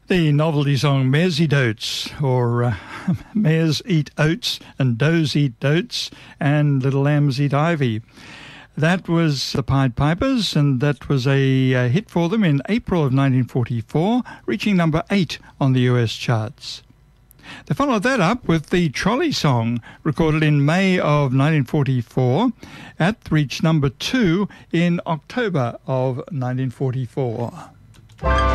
The novelty song Mares Eat Oats, or Mares Eat Oats and Does Eat Dotes and Little Lambs Eat Ivy. That was the Pied Pipers, and that was a hit for them in April of 1944, reaching number 8 on the US charts. They followed that up with the Trolley Song, recorded in May of 1944. That reached number 2 in October of 1944.